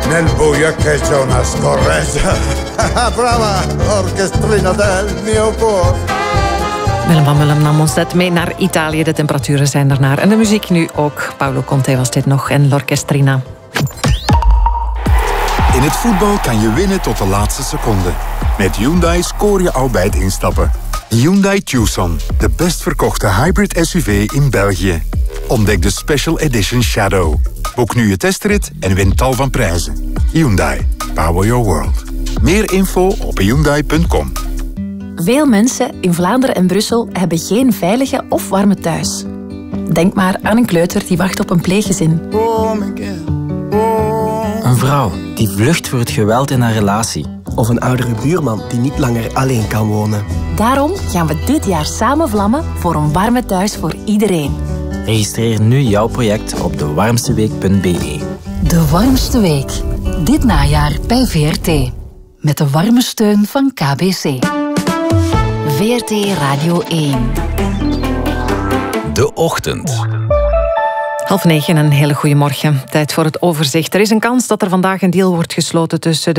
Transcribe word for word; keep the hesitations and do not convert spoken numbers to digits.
nel buio che c'è una scorreggia. Brava, orchestrina del mio cuore. Willem van Willem nam ons net mee naar Italië. De temperaturen zijn ernaar. En de muziek nu ook. Paolo Conte was dit nog en l'Orchestrina. In het voetbal kan je winnen tot de laatste seconde. Met Hyundai scoor je al bij het instappen. Hyundai Tucson, de best verkochte hybrid S U V in België. Ontdek de Special Edition Shadow. Boek nu je testrit en win tal van prijzen. Hyundai, power your world. Meer info op hyundai punt com. Veel mensen in Vlaanderen en Brussel hebben geen veilige of warme thuis. Denk maar aan een kleuter die wacht op een pleeggezin. Een vrouw die vlucht voor het geweld in haar relatie. Of een oudere buurman die niet langer alleen kan wonen. Daarom gaan we dit jaar samen vlammen voor een warme thuis voor iedereen. Registreer nu jouw project op de warmste week punt b e. De Warmste Week. Dit najaar bij V R T. Met de warme steun van K B C. V R T Radio één. De Ochtend. Half negen en een hele goede morgen. Tijd voor het overzicht. Er is een kans dat er vandaag een deal wordt gesloten tussen de